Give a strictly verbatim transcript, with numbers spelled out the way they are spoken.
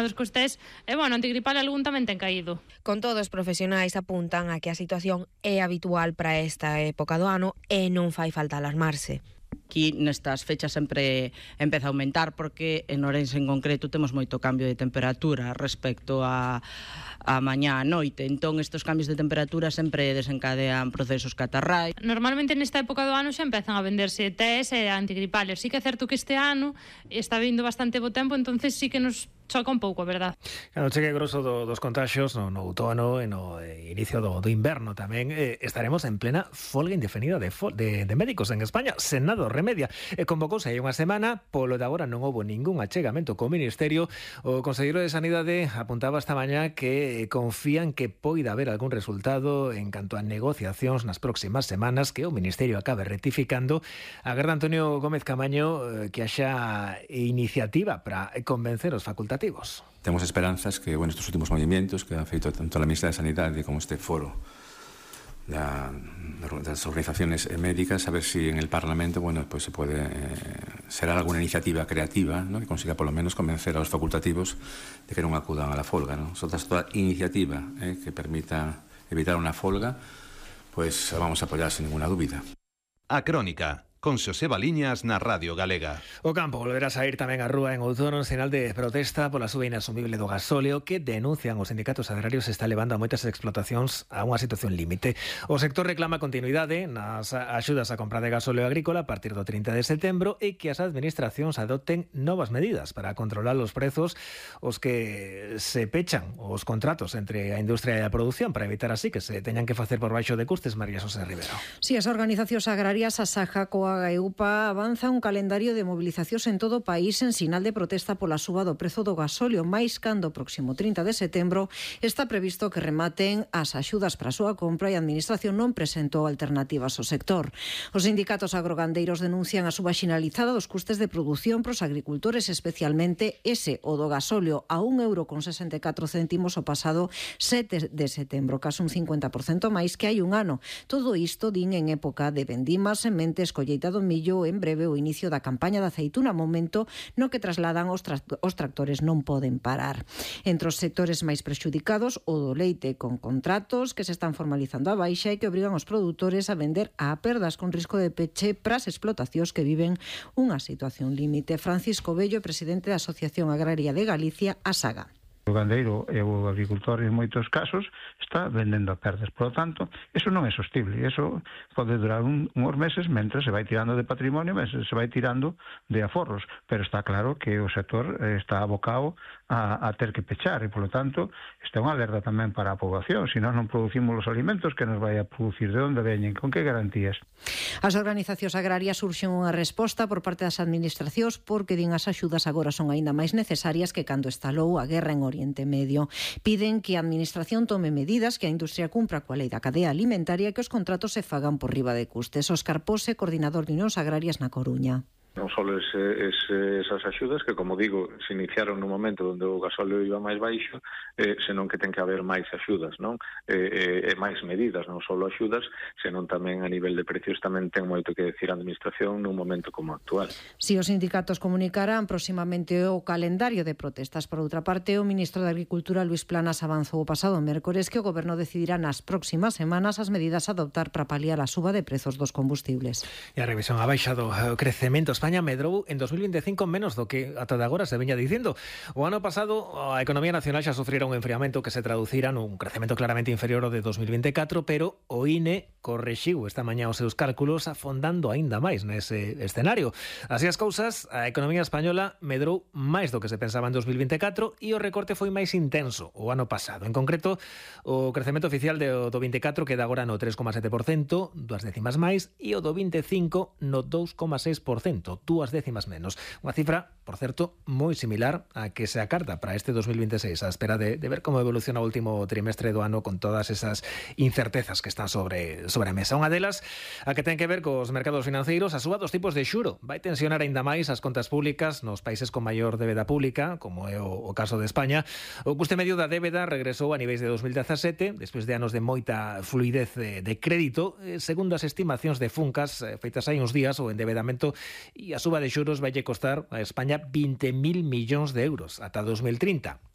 dos costés, e, bueno, antigripal algún tamén ten caído. Con todo, os profesionais apuntan a que a situación é habitual para esta época do ano e non fai falta alarmarse. Aquí nestas fechas sempre empeza a aumentar porque en Ourense en concreto temos moito cambio de temperatura respecto a, a mañá a noite, entón estes cambios de temperatura sempre desencadean procesos catarrais. Normalmente nesta época do ano xa empezan a venderse tés e antigripales. Sí que é certo que este ano está vindo bastante bo tempo, entonces sí que nos choca un pouco, a verdad. Claro, cheque grosso do, dos contagios no, no outono e no eh, inicio do, do inverno tamén eh, estaremos en plena folga indefinida de, fol, de, de médicos en España, sen nada remedia. Eh, convocouse aí unha semana, polo de agora non houbo ningún achegamento co Ministerio. O Conselleiro de Sanidade apuntaba esta mañá que confían que poida haber algún resultado en canto a negociacións nas próximas semanas que o Ministerio acabe rectificando. Agarda Antonio Gómez Camaño eh, que haxa iniciativa para convencer os facultativos. Temos esperanzas que, bueno, estos últimos movimientos que ha feito tanto a Ministra de Sanidade como este foro da, das organizaciones médicas, a ver si en el Parlamento, bueno, pues se puede eh, ser alguna iniciativa creativa, ¿no?, que consiga por lo menos convencer a los facultativos de que non acudan a la folga, ¿no? Nosotras toda iniciativa eh, que permita evitar una folga, pues vamos a apoyar sin ninguna dúbida. A Crónica, con Xoseba Liñas na Radio Galega. O campo volverá a sair tamén á rúa en outono en sinal de protesta pola suba inasumible do gasóleo que denuncian os sindicatos agrarios está levando a moitas explotacións a unha situación límite. O sector reclama continuidade nas axudas á compra de gasóleo agrícola a partir do trinta de setembro e que as administracións adopten novas medidas para controlar os prezos os que se pechan os contratos entre a industria e a produción para evitar así que se teñan que facer por baixo de custes. María Xosé Rivero. Si, as organizacións agrarias, a Saja, Coa e U P A avanza un calendario de mobilizacións en todo o país en sinal de protesta pola suba do prezo do gasóleo, máis cando o próximo trinta de setembro está previsto que rematen as axudas para a súa compra e a Administración non presentou alternativas ao sector. Os sindicatos agrogandeiros denuncian a suba xinalizada dos custes de produción pros agricultores, especialmente ese, o do gasóleo, a un euro con sesenta e catro céntimos o pasado sete de setembro, case un cincuenta por cento máis que hai un ano. Todo isto din en época de vendimas, sementes, colleita do millo, en breve o inicio da campaña da aceituna, momento no que trasladan os, tra os tractores non poden parar. Entre os sectores máis prexudicados, o do leite, con contratos que se están formalizando a baixa e que obrigan os produtores a vender a perdas con risco de peche pras explotacións que viven unha situación límite. Francisco Bello, presidente da Asociación Agraria de Galicia, a Saga. O gandeiro e o agricultor en moitos casos está vendendo a perdas. Por lo tanto, eso non é sostible. Eso pode durar un, uns meses mentre se vai tirando de patrimonio, mentre se vai tirando de aforros. Pero está claro que o sector está abocado a, a ter que pechar e, por lo tanto, está unha alerta tamén para a poboación. Se nós non producimos os alimentos, que nos vai a producir? De onde veñen? Con que garantías? As organizacións agrarias surxen unha resposta por parte das administracións porque din as axudas agora son aínda máis necesarias que cando estalou a guerra en Oriente Medio. Piden que a Administración tome medidas, que a industria cumpra coa lei da cadea alimentaria e que os contratos se fagan por riba de custes. Óscar Pose, coordinador de Unións Agrarias na Coruña. Non só ese, ese, esas axudas que, como digo, se iniciaron no momento onde o gasóleo iba máis baixo, eh, senón que ten que haber máis axudas, non? Eh, eh, máis medidas, non só axudas, senón tamén a nivel de precios tamén ten moito que decir a Administración nun momento como actual. Si os sindicatos comunicarán próximamente o calendario de protestas. Por outra parte, o ministro de Agricultura, Luís Planas, avanzou o pasado mércores que o Goberno decidirá nas próximas semanas as medidas a adoptar para paliar a suba de prezos dos combustibles. E a revisión a baixa do crecemento España medrou en dos mil vinte e cinco menos do que ata de agora se veña dicindo. O ano pasado a economía nacional xa sufrira un enfriamento que se traducira nun crecemento claramente inferior ao de dos mil vinte e catro, pero o I N E correxiu esta mañá os seus cálculos afondando aínda máis nese escenario. Así as cousas, a economía española medrou máis do que se pensaba en dos mil vinte e catro e o recorte foi máis intenso o ano pasado. En concreto, o crecemento oficial do, do vinte e catro queda agora no tres coma sete por cento, dúas décimas máis, e o do vinte e cinco no dous coma seis por cento, dúas décimas menos. Unha cifra, por certo, moi similar a que se acarta para este dos mil vinte e seis, a espera de, de ver como evoluciona o último trimestre do ano con todas esas incertezas que están sobre, sobre a mesa. Unha delas, a que ten que ver cos mercados financeiros, a suba dos tipos de xuro vai tensionar aínda máis as contas públicas nos países con maior débeda pública, como é o, o caso de España. O custe medio da débeda regresou a niveis de dos mil dezasete, despois de anos de moita fluidez de, de crédito, eh, segundo as estimacións de Funcas eh, feitas hai uns días, o endebedamento e a suba de xuros vai costar a España vinte mil millóns de euros ata dos mil trinta.